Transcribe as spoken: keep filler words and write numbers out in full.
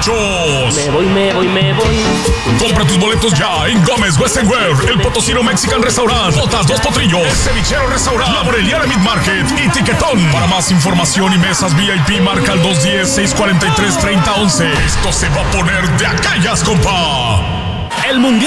borrachos. Me voy, me voy, me voy. Compra tus boletos ya en Gómez Western Wear, el Potosino Mexican Restaurant, Botas Dos Potrillos, el Cevichero Restaurant, La Moreliana Meat Market y Tiquetón. Para más información y mesas V I P, marca al dos uno cero, seis cuatro tres, tres cero uno uno. Esto se va a poner de acallas, compa. El Mundial